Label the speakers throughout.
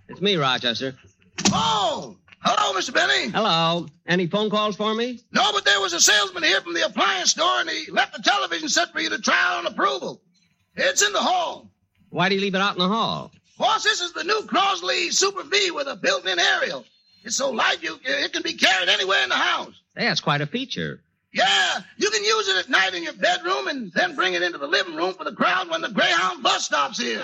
Speaker 1: It's me, Rochester.
Speaker 2: Oh! Hello, Mr. Benny.
Speaker 1: Hello. Any phone calls for me?
Speaker 2: No, but there was a salesman here from the appliance store, and he left the television set for you to try on approval. It's in the hall.
Speaker 1: Why do you leave it out in the hall?
Speaker 2: Boss, this is the new Crosley Super V with a built-in aerial. It's so light it can be carried anywhere in the house.
Speaker 1: Hey, that's quite a feature.
Speaker 2: Yeah, you can use it at night in your bedroom and then bring it into the living room for the crowd when the Greyhound bus stops here.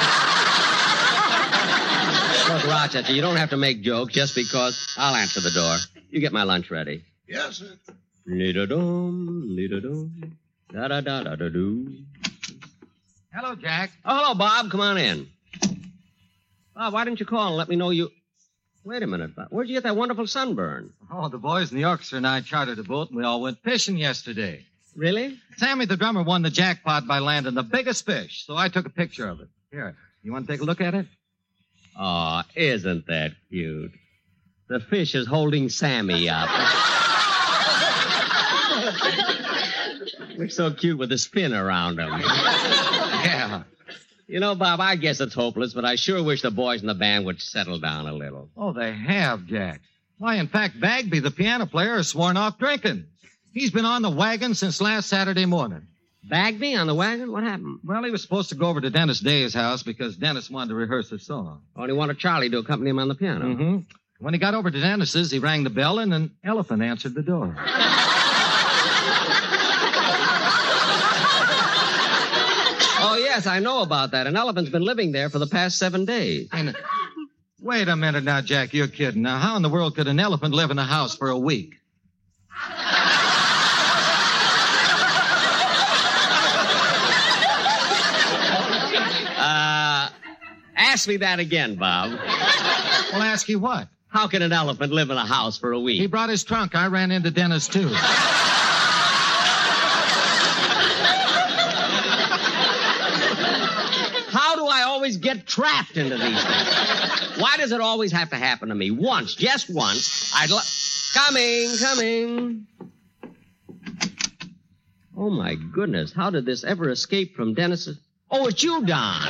Speaker 1: Look, Rochester, you don't have to make jokes just because. I'll answer the door. You get my lunch ready.
Speaker 2: Yes, sir.
Speaker 1: Lead-a-dum, da-da-da-da-da-doo.
Speaker 3: Hello, Jack.
Speaker 1: Oh, hello, Bob. Come on in. Bob, why didn't you call and let me know you... Wait a minute, Bob. Where'd you get that wonderful sunburn?
Speaker 3: Oh, the boys in the orchestra and I chartered a boat, and we all went fishing yesterday.
Speaker 1: Really?
Speaker 3: Sammy, the drummer, won the jackpot by landing the biggest fish, so I took a picture of it. Here, you want to take a look at it?
Speaker 1: Oh, isn't that cute? The fish is holding Sammy up. Looks so cute with the spin around him.
Speaker 3: Yeah.
Speaker 1: You know, Bob, I guess it's hopeless, but I sure wish the boys in the band would settle down a little.
Speaker 3: Oh, they have, Jack. Why, in fact, Bagby, the piano player, has sworn off drinking. He's been on the wagon since last Saturday morning.
Speaker 1: Bagby on the wagon? What happened?
Speaker 3: Well, he was supposed to go over to Dennis Day's house because Dennis wanted to rehearse a song.
Speaker 1: Oh, and he wanted Charlie to accompany him on the piano.
Speaker 3: Mm-hmm. When he got over to Dennis's, he rang the bell and an elephant answered the door.
Speaker 1: Oh, yes, I know about that. An elephant's been living there for the past 7 days.
Speaker 3: Wait a minute now, Jack. You're kidding. Now, how in the world could an elephant live in a house for a week?
Speaker 1: Ask me that again, Bob.
Speaker 3: Well, ask you what?
Speaker 1: How can an elephant live in a house for a week?
Speaker 3: He brought his trunk. I ran into Dennis, too.
Speaker 1: How do I always get trapped into these things? Why does it always have to happen to me? Once, just once, Coming. Oh, my goodness. How did this ever escape from Dennis's... Oh, it's you, Don.